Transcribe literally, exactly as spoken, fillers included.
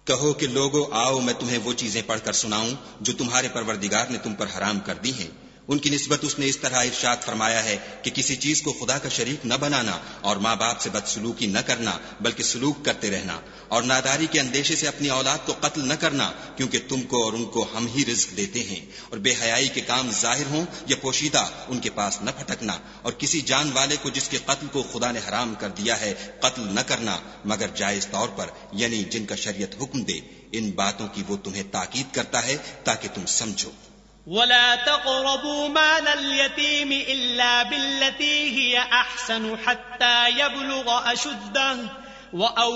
कहो कि लोगो आओ मैं तुम्हें वो चीजें पढ़कर सुनाऊं जो तुम्हारे परवरदिगार ने तुम पर हराम कर दी हैं। उनकी निस्बत उसने इस तरह इरशाद फरमाया है कि किसी चीज को खुदा का शरीक न बनाना और माँ बाप से बदसलूकी न करना बल्कि सलूक करते रहना और नादारी के अंदेशे से अपनी औलाद को कत्ल न करना, क्योंकि तुमको और उनको हम ही रिज्क देते हैं। और बेहयाई के काम जाहिर हों या पोशीदा उनके पास न फटकना और किसी जान वाले को जिसके कत्ल को खुदा ने हराम कर दिया है कत्ल न करना मगर जायज तौर पर, यानी जिनका शरीयत हुक्म दे। इन बातों की वो तुम्हें ताकीद करता है ताकि तुम समझो। वला तक़रबू मालल यतीम इल्ला बिल्लती हिय अहसन हत्ता यबलुग अशुद्दह व